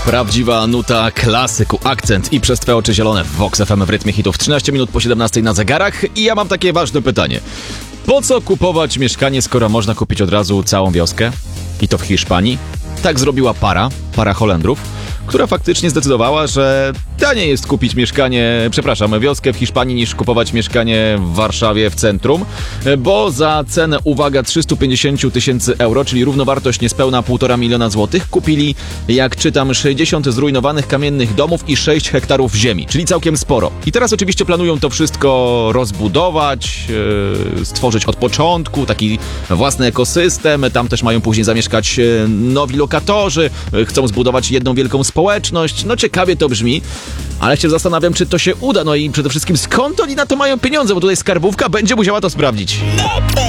Prawdziwa nuta klasyku, akcent i przez twoje oczy zielone w Vox FM w rytmie hitów. 13 minut po 17 na zegarach i ja mam takie ważne pytanie. Po co kupować mieszkanie, skoro można kupić od razu całą wioskę? I to w Hiszpanii? Tak zrobiła para Holendrów, która faktycznie zdecydowała, że taniej jest kupić wioskę w Hiszpanii niż kupować mieszkanie w Warszawie w centrum, bo za cenę, uwaga, 350 000 euro, czyli równowartość niespełna 1,5 miliona złotych, kupili, jak czytam, 60 zrujnowanych kamiennych domów i 6 hektarów ziemi, czyli całkiem sporo. I teraz oczywiście planują to wszystko rozbudować, stworzyć od początku taki własny ekosystem, tam też mają później zamieszkać nowi lokatorzy, chcą zbudować jedną wielką społeczność. No ciekawie to brzmi, ale się zastanawiam, czy to się uda, no i przede wszystkim skąd oni na to mają pieniądze, bo tutaj skarbówka będzie musiała to sprawdzić.